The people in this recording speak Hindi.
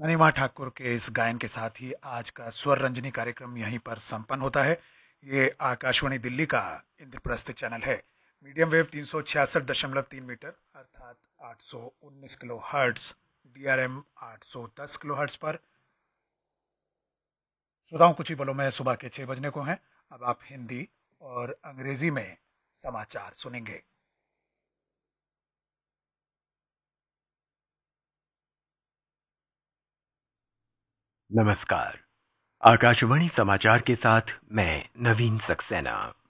अनिमा ठाकुर के इस गायन के साथ ही आज का स्वर रंजनी कार्यक्रम यहीं पर संपन्न होता है। ये आकाशवाणी दिल्ली का इंद्रप्रस्थ चैनल है। मीडियम वेव 366.3 मीटर अर्थात 819 kilo hertz, DRM 810 kilo hertz पर श्रोताओं कुछ ही पलों में सुबह के 6 बजने को हैं। अब आप हिंदी और अंग्रेजी में समाचार सुनेंगे। नमस्कार। आकाशवाणी समाचार के साथ मैं नवीन सक्सेना।